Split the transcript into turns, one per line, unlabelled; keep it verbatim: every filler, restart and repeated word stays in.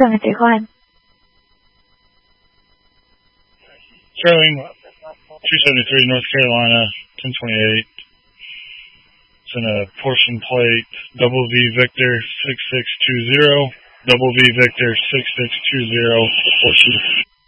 算个这款。
Sterling, two seventy-three, North Carolina, ten twenty-eight. It's in a portion plate, double V Victor six six two zero, double V Victor six six two zero, portion.